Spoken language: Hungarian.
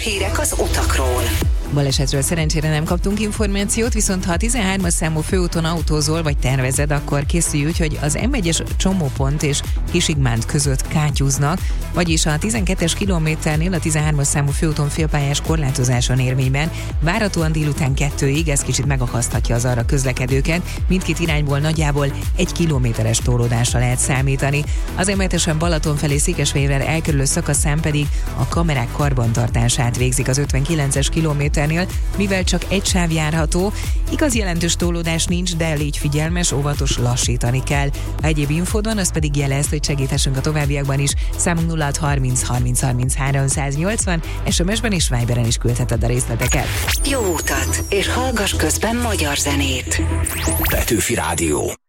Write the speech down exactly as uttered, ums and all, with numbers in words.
hírek az utakról. Balesetről szerencsére nem kaptunk információt, viszont ha a tizenhármas számú főúton autózol vagy tervezed, akkor készülj úgy, hogy az em egyes Csomópont és Kisigmánd között kátyúznak, vagyis a tizenkettes kilométernél a tizenhármas számú főúton félpályás korlátozáson érvényben, várhatóan délután kettőig, ez kicsit megakaszthatja az arra közlekedőket, mindkét irányból nagyjából egy kilométeres torlódásra lehet számítani. Az em hetesen Balaton felé Székesfehérrel elkerülő szakaszán pedig a kamerák karbantartását végzik az ötvenkilences kilométernél, mivel csak egy sáv járható, igaz jelentős tolódás nincs, de légy figyelmes, óvatos, lassítani kell. Ha egyéb infód van, az pedig jelezd, hogy segíthessünk a továbbiakban is. Számunk nulla hat harminc harminc harminchárom száznyolcvan, es em es-ben és Viberen is küldheted a részleteket. Jó utat, és hallgass közben magyar zenét. Petőfi Rádió.